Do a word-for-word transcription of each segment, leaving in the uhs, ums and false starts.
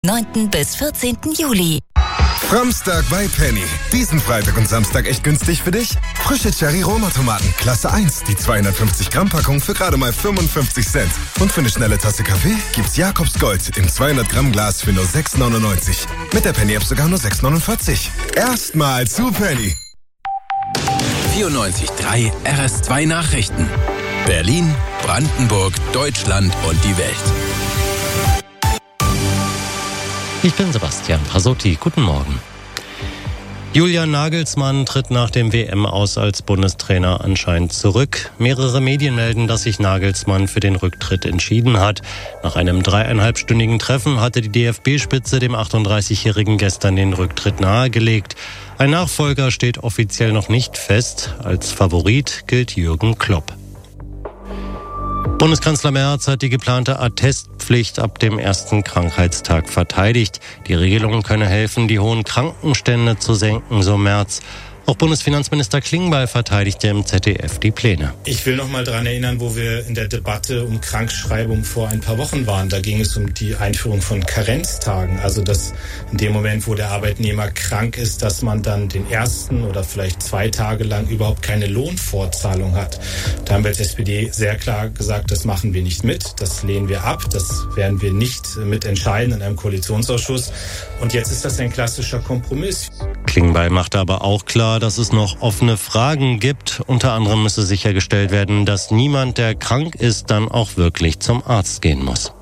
neunten bis vierzehnten Juli. Framstag bei Penny. Diesen Freitag und Samstag echt günstig für dich? Frische Cherry-Roma-Tomaten, Klasse eins, die zweihundertfünfzig Gramm Packung für gerade mal fünfundfünfzig Cent. Und für eine schnelle Tasse Kaffee gibt's Jakobs Gold im zweihundert Gramm Glas für nur sechs neunundneunzig. Mit der Penny-App sogar nur sechs neunundvierzig. Erstmal zu Penny. vierundneunzig Komma drei R S zwei Nachrichten. Berlin, Brandenburg, Deutschland und die Welt. Ich bin Sebastian Pasotti. Guten Morgen. Julian Nagelsmann tritt nach dem W M-Aus als Bundestrainer anscheinend zurück. Mehrere Medien melden, dass sich Nagelsmann für den Rücktritt entschieden hat. Nach einem dreieinhalbstündigen Treffen hatte die D F B-Spitze dem achtunddreißigjährigen gestern den Rücktritt nahegelegt. Ein Nachfolger steht offiziell noch nicht fest. Als Favorit gilt Jürgen Klopp. Bundeskanzler Merz hat die geplante Attestpflicht ab dem ersten Krankheitstag verteidigt. Die Regelung könne helfen, die hohen Krankenstände zu senken, so Merz. Auch Bundesfinanzminister Klingbeil verteidigte im Z D F die Pläne. Ich will noch mal daran erinnern, wo wir in der Debatte um Krankschreibung vor ein paar Wochen waren. Da ging es um die Einführung von Karenztagen. Also dass in dem Moment, wo der Arbeitnehmer krank ist, dass man dann den ersten oder vielleicht zwei Tage lang überhaupt keine Lohnfortzahlung hat. Da haben wir als S P D sehr klar gesagt, das machen wir nicht mit. Das lehnen wir ab. Das werden wir nicht mitentscheiden in einem Koalitionsausschuss. Und jetzt ist das ein klassischer Kompromiss. Klingbeil machte aber auch klar, dass es noch offene Fragen gibt. Unter anderem müsse sichergestellt werden, dass niemand, der krank ist, dann auch wirklich zum Arzt gehen muss.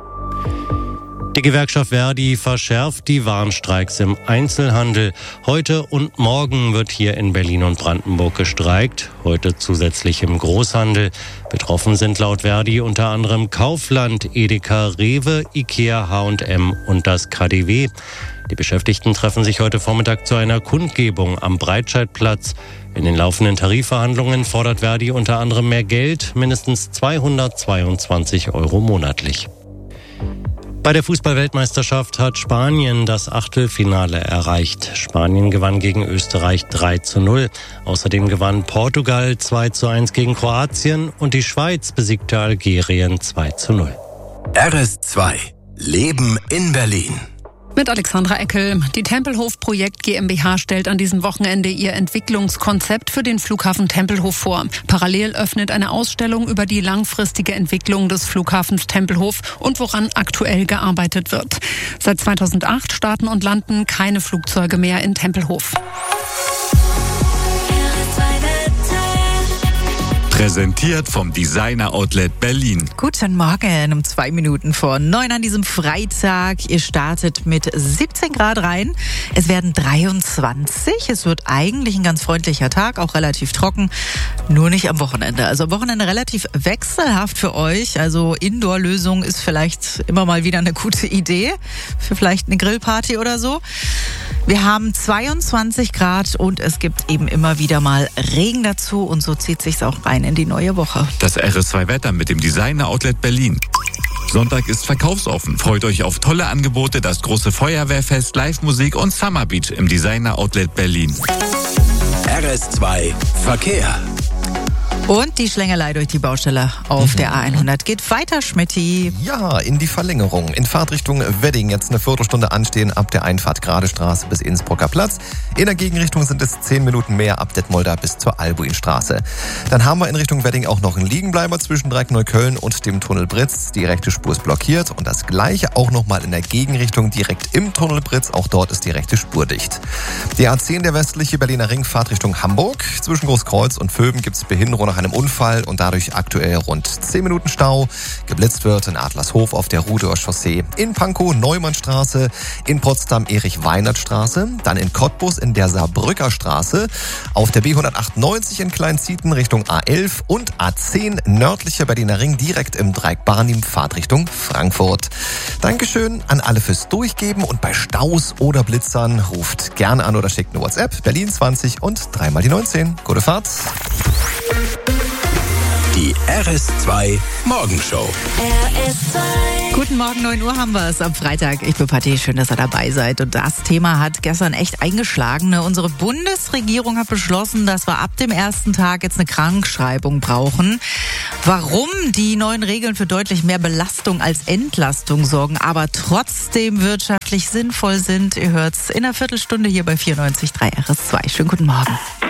Die Gewerkschaft Verdi verschärft die Warnstreiks im Einzelhandel. Heute und morgen wird hier in Berlin und Brandenburg gestreikt. Heute zusätzlich im Großhandel. Betroffen sind laut Verdi unter anderem Kaufland, Edeka, Rewe, Ikea, H und M und das K D W. Die Beschäftigten treffen sich heute Vormittag zu einer Kundgebung am Breitscheidplatz. In den laufenden Tarifverhandlungen fordert Verdi unter anderem mehr Geld, mindestens zweihundertzweiundzwanzig Euro monatlich. Bei der Fußball-Weltmeisterschaft hat Spanien das Achtelfinale erreicht. Spanien gewann gegen Österreich drei zu null. Außerdem gewann Portugal zwei zu eins gegen Kroatien und die Schweiz besiegte Algerien zwei zu null. R S zwei. Leben in Berlin. Mit Alexandra Eckel. Die Tempelhof-Projekt GmbH stellt an diesem Wochenende ihr Entwicklungskonzept für den Flughafen Tempelhof vor. Parallel öffnet eine Ausstellung über die langfristige Entwicklung des Flughafens Tempelhof und woran aktuell gearbeitet wird. Seit zweitausendacht starten und landen keine Flugzeuge mehr in Tempelhof. Präsentiert vom Designer Outlet Berlin. Guten Morgen, um zwei Minuten vor neun an diesem Freitag. Ihr startet mit siebzehn Grad rein. Es werden dreiundzwanzig. Es wird eigentlich ein ganz freundlicher Tag, auch relativ trocken. Nur nicht am Wochenende. Also am Wochenende relativ wechselhaft für euch. Also Indoor-Lösung ist vielleicht immer mal wieder eine gute Idee. Für vielleicht eine Grillparty oder so. Wir haben zweiundzwanzig Grad und es gibt eben immer wieder mal Regen dazu. Und so zieht sich's auch rein in die neue Woche. Das R S zwei Wetter mit dem Designer Outlet Berlin. Sonntag ist verkaufsoffen. Freut euch auf tolle Angebote, das große Feuerwehrfest, Live-Musik und Summer Beach im Designer Outlet Berlin. R S zwei Verkehr. Und die Schlängelei durch die Baustelle auf mhm. der A hundert geht weiter, Schmitty. Ja, in die Verlängerung. In Fahrtrichtung Wedding jetzt eine Viertelstunde anstehen ab der Einfahrt Gradestraße bis Innsbrucker Platz. In der Gegenrichtung sind es zehn Minuten mehr ab Detmolder bis zur Albuinstraße. Dann haben wir in Richtung Wedding auch noch einen Liegenbleiber zwischen Dreieck-Neukölln und dem Tunnel Britz. Die rechte Spur ist blockiert und das gleiche auch nochmal in der Gegenrichtung direkt im Tunnel Britz. Auch dort ist die rechte Spur dicht. Die A zehn, der westliche Berliner Ring, Fahrtrichtung Hamburg. Zwischen Großkreuz und Vöben gibt es Behinderung nach einem Unfall und dadurch aktuell rund zehn Minuten Stau. Geblitzt wird in Adlershof auf der Rudower Chaussee, in Pankow Neumannstraße, in Potsdam Erich-Weinert-Straße, dann in Cottbus in der Saarbrücker Straße, auf der B hundertachtundneunzig in Kleinzieten Richtung A elf und A zehn nördlicher Berliner Ring direkt im Dreieck Barnim Fahrtrichtung Frankfurt. Dankeschön an alle fürs Durchgeben und bei Staus oder Blitzern ruft gerne an oder schickt eine WhatsApp Berlin zwanzig und dreimal die neunzehn. Gute Fahrt. Die R S zwei Morgenshow. R S zwei. Guten Morgen, neun Uhr haben wir es am Freitag. Ich bin Patti, schön, dass ihr dabei seid. Und das Thema hat gestern echt eingeschlagen. Ne? Unsere Bundesregierung hat beschlossen, dass wir ab dem ersten Tag jetzt eine Krankschreibung brauchen. Warum? Die neuen Regeln für deutlich mehr Belastung als Entlastung sorgen, aber trotzdem wirtschaftlich sinnvoll sind. Ihr hört's in einer Viertelstunde hier bei vierundneunzig Komma drei R S zwei. Schönen guten Morgen.